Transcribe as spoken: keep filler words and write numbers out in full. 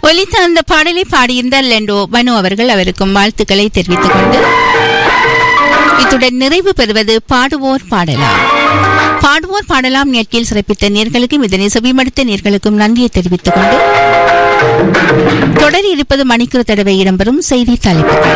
ஒலித்த அந்த பாடலை பாடியிருந்த லெண்டோ மனு அவர்கள் அவருக்கும் வாழ்த்துக்களை தெரிவித்துக் கொண்டு இத்துடன் நிறைவு பெறுவது பாடுவோர் பாடலாம். பாடுவோர் பாடலாம் நேர்கில் சிறப்பித்த நேர்களுக்கும் இதனை செவிமடுத்த நேர்களுக்கும் நன்றியை தெரிவித்துக் கொண்டு தொடர் இருப்பது மணிக்கூர் தடவை இடம்பெறும் செய்தி தலைப்புகள்.